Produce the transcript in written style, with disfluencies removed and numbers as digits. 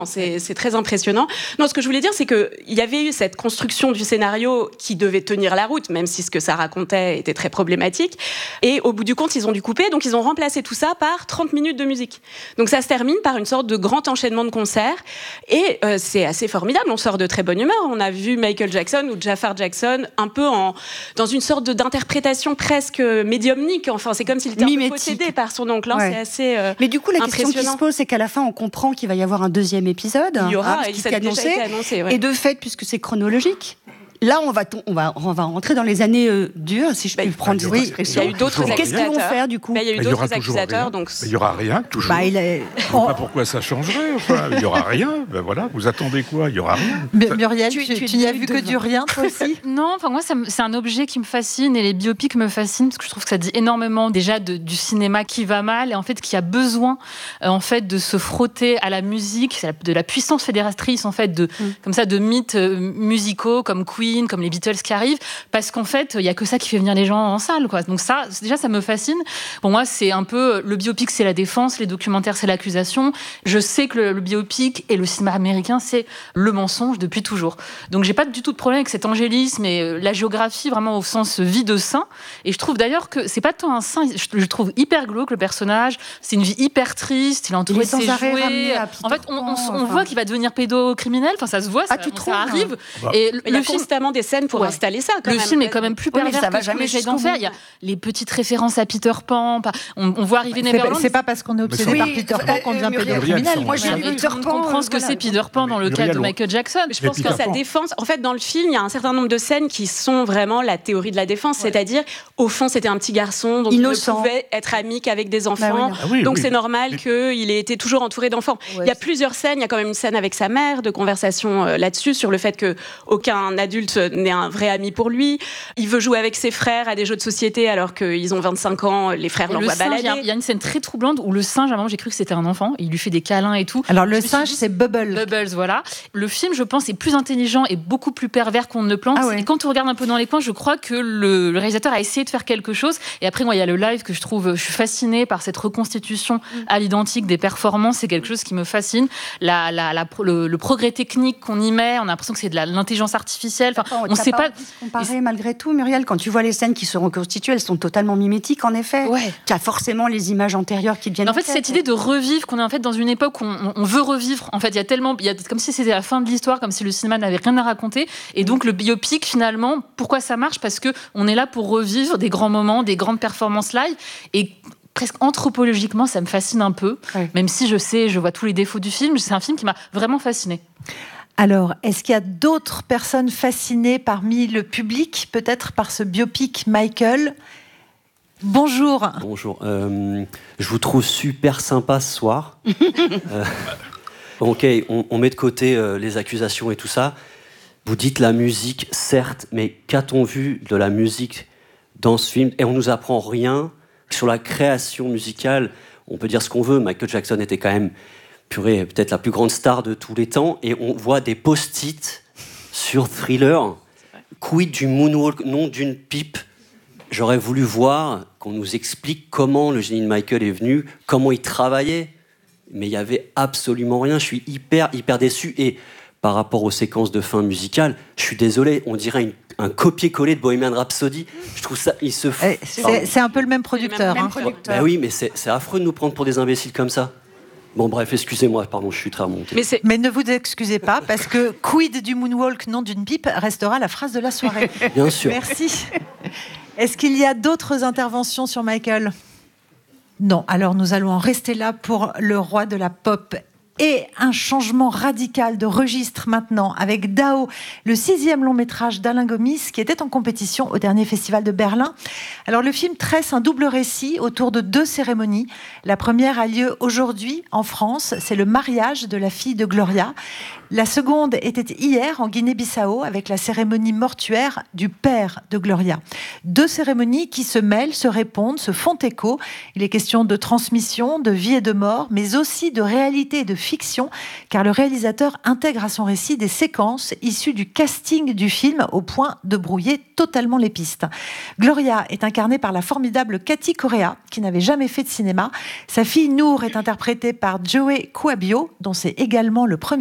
C'est très impressionnant. Non, ce que je voulais dire, c'est qu'il y avait eu cette construction du scénario qui devait tenir la route, même si ce que ça racontait était très problématique. Et au bout du compte, ils ont dû couper, donc ils ont remplacé tout ça par 30 minutes de musique. Donc ça se termine par une sorte de grand enchaînement de concerts. Et c'est assez formidable, on sort de très bonne humeur. On a vu Michael Jackson ou Jafar Jackson un peu dans une sorte d'interprétation presque médiumnique. Enfin, c'est comme s'il était un peu possédé par son oncle. C'est assez Mais du coup, la question qui se pose, c'est qu'à la fin, on comprend qu'il va y avoir un deuxième épisode. Il y aura, ce qui est annoncé. Ouais. Et de fait, puisque c'est chronologique, là, on va rentrer dans les années dures, si je puis prendre cette expression. Il y a eu d'autres accusateurs. Qu'est-ce qu'ils vont faire, du coup? Il y a eu d'autres accusateurs. Il n'y aura rien, toujours. Je ne vois pas pourquoi ça changerait. Enfin, il n'y aura rien. Ben voilà, vous attendez quoi? Il n'y aura rien. Muriel, tu n'y as vu que du rien, toi aussi? Non, enfin, moi, c'est un objet qui me fascine, et les biopics me fascinent, parce que je trouve que ça dit énormément, déjà, du cinéma qui va mal, et en fait, qui a besoin, en fait, de se frotter à la musique, de la puissance fédératrice, en fait, comme ça, de mythes musicaux, comme Queen, comme les Beatles qui arrivent, parce qu'en fait, il n'y a que ça qui fait venir les gens en salle, quoi. Donc ça, déjà, ça me fascine. Pour moi, c'est un peu, le biopic, c'est la défense, les documentaires, c'est l'accusation. Je sais que le biopic et le cinéma américain, c'est le mensonge depuis toujours. Donc j'ai pas du tout de problème avec cet angélisme et la géographie, vraiment au sens vie de saint. Et je trouve d'ailleurs que c'est pas tant un saint, je trouve hyper glauque le personnage, c'est une vie hyper triste, il est entouré de ses jouets. En fait, on voit qu'il va devenir pédocriminel, enfin ça se voit, ça arrive. Et il y a constamment des scènes pour installer ça. Le film est quand même plus pervers que ce que j'essaie d'en faire. Il y a les petites références à Peter Pan. On voit arriver Neverland. C'est pas parce qu'on est obsédé par Peter Pan qu'on devient pédocriminel. Moi, j'ai vu Peter Pan. On comprend ce que c'est Peter Pan dans le cas de Michael Jackson. Je pense que sa défense. En fait, dans le film, il y a un certain nombre de scènes qui sont vraiment la théorie de la défense, c'est-à-dire, au fond, c'était un petit garçon, donc innocent. Il ne pouvait être ami qu'avec des enfants. Donc c'est normal qu'il ait été toujours entouré d'enfants. Il y a plusieurs scènes. Il y a quand même une scène avec sa mère de conversation là-dessus sur le fait que aucun adulte n'est un vrai ami pour lui. Il veut jouer avec ses frères à des jeux de société alors qu'ils ont 25 ans, les frères l'envoient balader. Il y a une scène très troublante où le singe, à un moment, j'ai cru que c'était un enfant, il lui fait des câlins et tout. Alors le singe, c'est Bubbles. Bubbles, voilà. Le film, je pense, est plus intelligent et beaucoup plus pervers qu'on ne le pense. Et quand on regarde un peu dans les coins, je crois que le réalisateur a essayé de faire quelque chose. Et après, moi, il y a le live que je suis fascinée par cette reconstitution à l'identique des performances. C'est quelque chose qui me fascine. Le progrès technique qu'on y met, on a l'impression que c'est de l'intelligence artificielle. Enfin, on ne sait pas. Comparer malgré tout, Muriel, quand tu vois les scènes qui se reconstituent, elles sont totalement mimétiques, en effet. Tu as forcément les images antérieures qui deviennent. En fait, cette idée de revivre, qu'on est en fait dans une époque où on veut revivre. En fait, il y a comme si c'était la fin de l'histoire, comme si le cinéma n'avait rien à raconter. Et donc le biopic, finalement, pourquoi ça marche? Parce que on est là pour revivre des grands moments, des grandes performances live. Et presque anthropologiquement, ça me fascine un peu. Même si je vois tous les défauts du film, c'est un film qui m'a vraiment fascinée. Alors, est-ce qu'il y a d'autres personnes fascinées parmi le public, peut-être par ce biopic Michael? Bonjour. Bonjour. Je vous trouve super sympa ce soir. Ok, on met de côté les accusations et tout ça. Vous dites la musique, certes, mais qu'a-t-on vu de la musique dans ce film? Et on nous apprend rien sur la création musicale. On peut dire ce qu'on veut. Michael Jackson était quand même peut-être la plus grande star de tous les temps, et on voit des post-it sur Thriller. Quid du moonwalk, non d'une pipe. J'aurais voulu voir qu'on nous explique comment le génie de Michael est venu, comment il travaillait, mais il n'y avait absolument rien. Je suis hyper déçu, et par rapport aux séquences de fin musicale, je suis désolé, on dirait un copier-coller de Bohemian Rhapsody. Je trouve ça, il se fout. C'est un peu le même producteur. Ben oui, mais c'est affreux de nous prendre pour des imbéciles comme ça. Bon, bref, excusez-moi, pardon, je suis très remonté. Mais ne vous excusez pas, parce que quid du moonwalk, non d'une pipe, restera la phrase de la soirée. Bien sûr. Merci. Est-ce qu'il y a d'autres interventions sur Michael? Non, alors nous allons en rester là pour le roi de la pop. Et un changement radical de registre maintenant avec Dao, le 6e long métrage d'Alain Gomis qui était en compétition au dernier festival de Berlin. Alors le film tresse un double récit autour de 2 cérémonies. La première a lieu aujourd'hui en France, c'est le mariage de la fille de Gloria. La seconde était hier en Guinée-Bissau avec la cérémonie mortuaire du père de Gloria. 2 cérémonies qui se mêlent, se répondent, se font écho. Il est question de transmission, de vie et de mort, mais aussi de réalité et de fiction, car le réalisateur intègre à son récit des séquences issues du casting du film au point de brouiller totalement les pistes. Gloria est incarnée par la formidable Cathy Correa, qui n'avait jamais fait de cinéma. Sa fille Nour est interprétée par Joey Kuabio, dont c'est également le premier